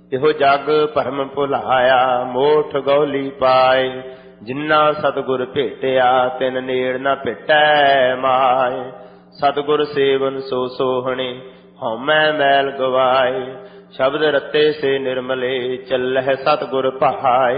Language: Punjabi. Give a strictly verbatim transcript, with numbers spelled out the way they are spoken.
ਇਹੋ ਜਗ ਭਰਮ ਭੁਲਾਇਆ ਮੋਠ ਗੌਲੀ ਪਾਏ। ਜਿੰਨਾ ਸਤਿਗੁਰ ਭੇਟਿਆ ਤਿਨ ਨੇੜ ਨ ਭਿਟੈ ਮਾਏ। ਸਤਿਗੁਰ ਸੇਵਨ ਸੋ ਸੋਹਣੇ ਹਉਮੈ ਮੈਲ ਗਵਾਏ। ਸ਼ਬਦ ਰਤੇ ਸੇ ਨਿਰਮਲੇ ਚੱਲਹਿ ਸਤਿਗੁਰ ਭਾਏ।